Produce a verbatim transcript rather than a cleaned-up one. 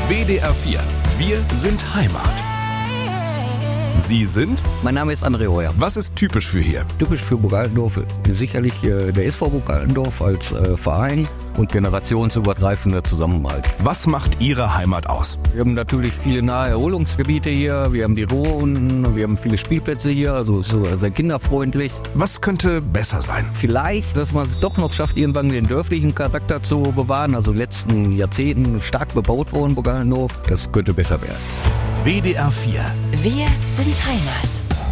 W D R vier. Wir sind Heimat. Sie sind? Mein Name ist André Heuer. Was ist typisch für hier? Typisch für Burg Altendorf sicherlich äh, der S V Burg Altendorf als äh, Verein und generationsübergreifender Zusammenhalt. Was macht Ihre Heimat aus? Wir haben natürlich viele nahe Erholungsgebiete hier, wir haben die Ruhr unten, wir haben viele Spielplätze hier, also so sehr kinderfreundlich. Was könnte besser sein? Vielleicht, dass man es doch noch schafft, irgendwann den dörflichen Charakter zu bewahren, also in den letzten Jahrzehnten stark bebaut worden, Burg Altendorf. Das könnte besser werden. W D R vier. Wir sind Heimat.